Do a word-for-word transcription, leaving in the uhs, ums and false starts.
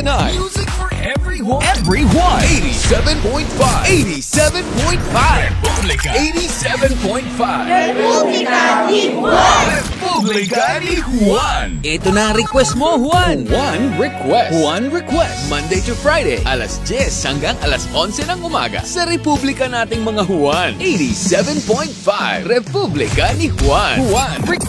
ninety-nine. Music for everyone. Everyone. eighty-seven point five. eighty-seven point five. Republica. eighty-seven point five. Republika ni Juan! Republica ni Juan. Ito na ang request mo, Juan. One request. Juan Request. Monday to Friday, alas diyes hanggang alas onse ng umaga sa Republika nating mga Juan. eighty-seven point five. Republika ni Juan. Juan.